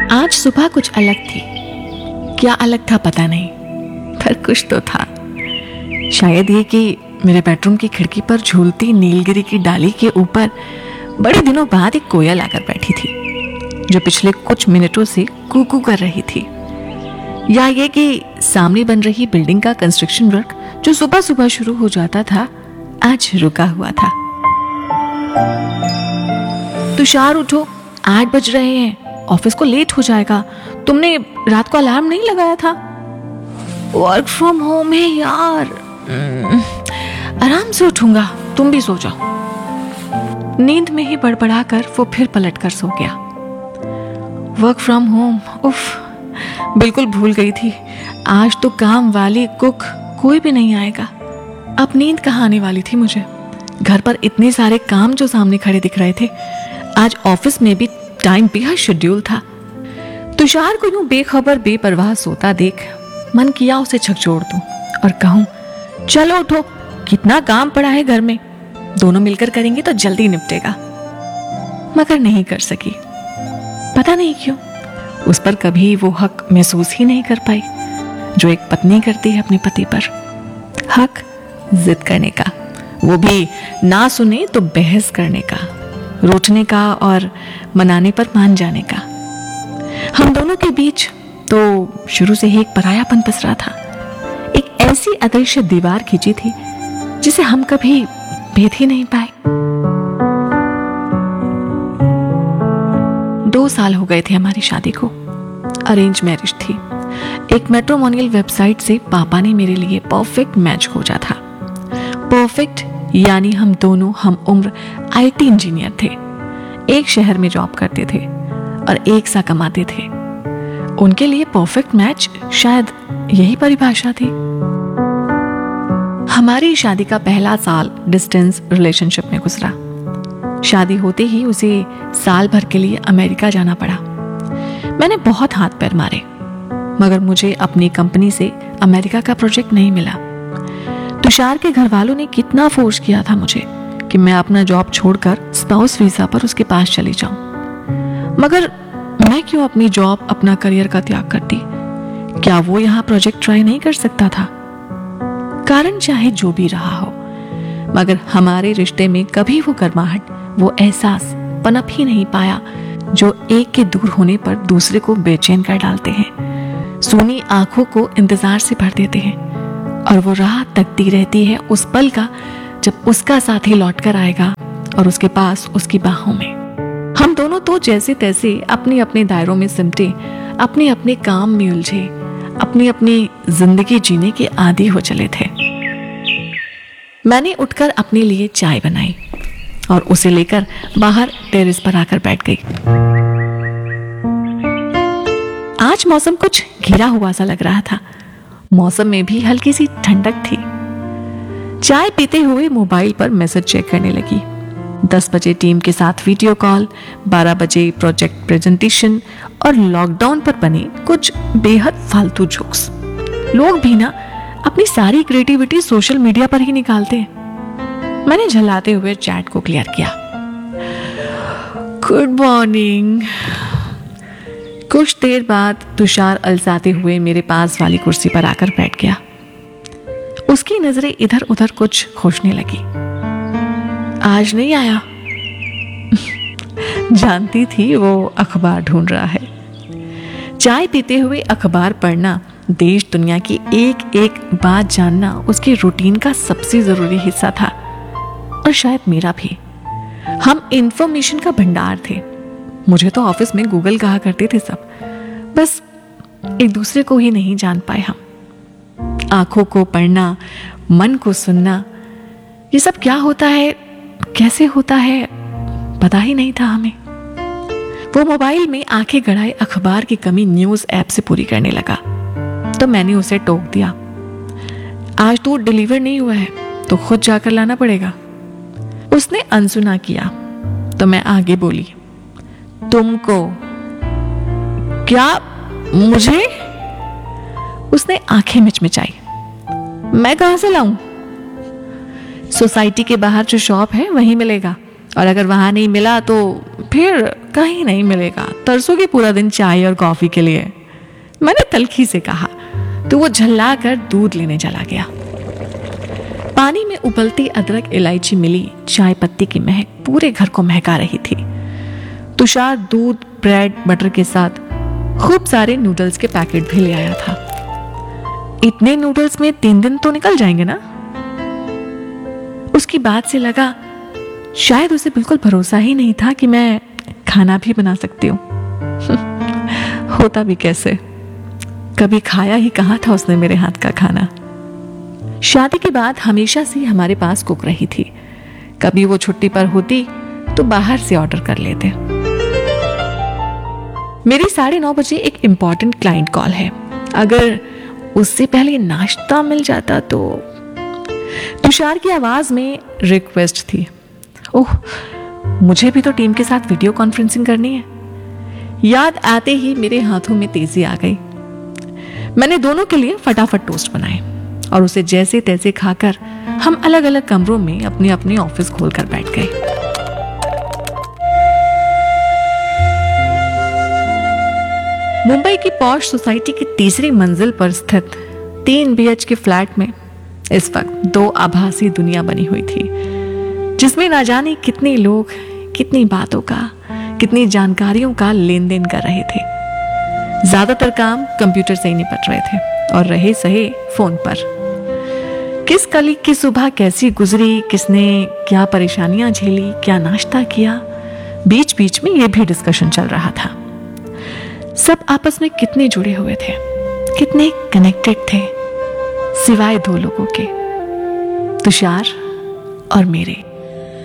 आज सुबह कुछ अलग थी। क्या अलग था पता नहीं, पर कुछ तो था। शायद ये कि मेरे बेडरूम की खिड़की पर झूलती नीलगिरी की डाली के ऊपर बड़े दिनों बाद एक कोयल आकर बैठी थी, जो पिछले कुछ मिनटों से कूकू कर रही थी। या ये कि सामने बन रही बिल्डिंग का कंस्ट्रक्शन वर्क जो सुबह सुबह शुरू हो जाता था, आज रुका हुआ था। तुषार उठो, 8 बज रहे हैं, ऑफिस को लेट हो जाएगा। तुमने रात को अलार्म नहीं लगाया था? वर्क फ्रॉम होम है यार, आराम से उठूंगा, तुम भी सो जाओ। नींद में ही बड़बड़ा कर वो फिर पलट कर सो गया। वर्क फ्रॉम होम, उफ, बिल्कुल भूल गई थी। आज तो काम वाली कुक कोई भी नहीं आएगा। अब नींद कहाँ आने वाली थी मुझे? घर पर इतने सारे काम जो सामने खड़े दिख रहे थे। आज ऑफिस में भी टाइम बेहद शेड्यूल था। तुषार को यूं बेखबर बेपरवाह सोता देख मन किया उसे झकझोर दूं और कहूं, चलो उठो, कितना काम पड़ा है घर में, दोनों मिलकर करेंगे तो जल्दी निपटेगा। मगर नहीं कर सकी। पता नहीं क्यों, उस पर कभी वो हक महसूस ही नहीं कर पाई जो एक पत्नी करती है अपने पति पर। हक जिद करने का, वो भी ना सुने तो बहस करने का, रोकने का और मनाने पर मान जाने का। हम दोनों के बीच तो शुरू से ही एक परायापन पसरा था। एक ऐसी अदृश्य दीवार खींची थी जिसे हम कभी भेद ही नहीं पाए। 2 साल हो गए थे हमारी शादी को। अरेंज मैरिज थी। एक मैट्रिमोनियल वेबसाइट से पापा ने मेरे लिए परफेक्ट मैच खोजा था। परफेक्ट यानी हम दोनों हम उम्र IT इंजीनियर थे, एक शहर में जॉब करते थे और एक सा कमाते थे। उनके लिए परफेक्ट मैच शायद यही परिभाषा थी। हमारी शादी का पहला साल डिस्टेंस रिलेशनशिप में गुजरा। शादी होते ही उसे साल भर के लिए अमेरिका जाना पड़ा। मैंने बहुत हाथ पैर मारे, मगर मुझे अपनी कंपनी से अमेरिका का प्रोजेक्ट नहीं मिला। तुषार के घर वालों ने कितना फोर्स किया था मुझे कि मैं अपना जॉब छोड़कर स्पाउस वीजा पर उसके पास चली जाऊं। मगर मैं क्यों अपनी जॉब, अपना करियर का त्याग करती? क्या वो यहाँ प्रोजेक्ट ट्राई नहीं कर सकता था? कारण चाहे जो भी रहा हो, मगर हमारे रिश्ते में कभी वो गर्माहट, वो एहसास पनप ही नहीं पाया जो एक के दूर होने पर दूसरे को बेचैन कर डालते हैं, सूनी आंखों को इंतजार से भर देते हैं और वो राह तकती रहती है उस पल का जब उसका साथी लौट कर आएगा और उसके पास उसकी बाहों में। हम दोनों तो जैसे तैसे अपने अपने दायरों में सिमटे, अपने अपने काम में उलझे, अपनी अपनी जिंदगी जीने के आदी हो चले थे। मैंने उठकर अपने लिए चाय बनाई और उसे लेकर बाहर टेरेस पर आकर बैठ गई। आज मौसम कुछ घिरा हुआ सा लग रहा था। मौसम में भी हल्की सी ठंडक थी। चाय पीते हुए मोबाइल पर मैसेज चेक करने लगी। 10 बजे टीम के साथ वीडियो कॉल, 12 बजे प्रोजेक्ट प्रेजेंटेशन और लॉकडाउन पर बने कुछ बेहद फालतू जोक्स। लोग भी ना अपनी सारी क्रिएटिविटी सोशल मीडिया पर ही निकालते हैं। मैंने झल्लाते हुए चैट को क्लियर किया। Good morning. कुछ देर बाद तुषार अलसाते हुए मेरे पास वाली कुर्सी पर आकर बैठ गया। उसकी नजरें इधर उधर कुछ खोजने लगी। आज नहीं आया? जानती थी वो अखबार ढूंढ रहा है। चाय पीते हुए अखबार पढ़ना, देश दुनिया की एक एक बात जानना उसके रूटीन का सबसे जरूरी हिस्सा था, और शायद मेरा भी। हम इंफॉर्मेशन का भंडार थे। मुझे तो ऑफिस में गूगल कहा करते थे सब, बस एक दूसरे को ही नहीं जान पाए हम। आंखों को पढ़ना, मन को सुनना, ये सब क्या होता है, कैसे होता है, पता ही नहीं था हमें। वो मोबाइल में आंखें गड़ाए अखबार की कमी न्यूज ऐप से पूरी करने लगा, तो मैंने उसे टोक दिया। आज तो डिलीवर नहीं हुआ है तो खुद जाकर लाना पड़ेगा। उसने अनसुना किया तो मैं आगे बोली, तुमको? क्या मुझे? उसने आंखें मिचमिचाई। मैं कहां से लाऊं? सोसाइटी के बाहर जो शॉप है वहीं मिलेगा, और अगर वहां नहीं मिला तो फिर कहीं नहीं मिलेगा, तरसोगे पूरा दिन चाय और कॉफी के लिए। मैंने तल्खी से कहा तो वो झल्ला कर दूध लेने चला गया। पानी में उबलती अदरक इलायची मिली चाय पत्ती की महक पूरे घर को महका रही थी। तुषार दूध ब्रेड बटर के साथ खूब सारे नूडल्स के पैकेट भी ले आया था। इतने नूडल्स में 3 दिन तो निकल जाएंगे ना। उसकी बात से लगा शायद उसे बिल्कुल भरोसा ही नहीं था कि मैं खाना भी बना सकती हूँ। होता भी कैसे, कभी खाया ही कहाँ था उसने मेरे हाथ का खाना। शादी के बाद हमेशा से हमारे पास कुक रही थी। कभी वो छुट्टी पर होती तो बाहर से ऑर्डर कर लेते। मेरी 9:30 बजे एक इंपॉर्टेंट क्लाइंट कॉल है, अगर उससे पहले नाश्ता मिल जाता तो। तुषार की आवाज में रिक्वेस्ट थी। ओह, मुझे भी तो टीम के साथ वीडियो कॉन्फ्रेंसिंग करनी है। याद आते ही मेरे हाथों में तेजी आ गई। मैंने दोनों के लिए फटाफट टोस्ट बनाए और उसे जैसे तैसे खाकर हम अलग अलग कमरों में अपने अपने ऑफिस खोलकर बैठ गए। मुंबई की पॉश सोसाइटी की तीसरी मंजिल पर स्थित 3 BH के फ्लैट में इस वक्त 2 आभासी दुनिया बनी हुई थी, जिसमें ना जाने कितने लोग कितनी बातों का, कितनी जानकारियों का लेन देन कर रहे थे। ज्यादातर काम कंप्यूटर से ही निपट रहे थे और रहे सहे फोन पर। किस कलीग की सुबह कैसी गुजरी, किसने क्या परेशानियां झेली, क्या नाश्ता किया, बीच बीच में यह भी डिस्कशन चल रहा था। सब आपस में कितने जुड़े हुए थे, कितने कनेक्टेड थे, सिवाय 2 लोगों के, तुषार और मेरे।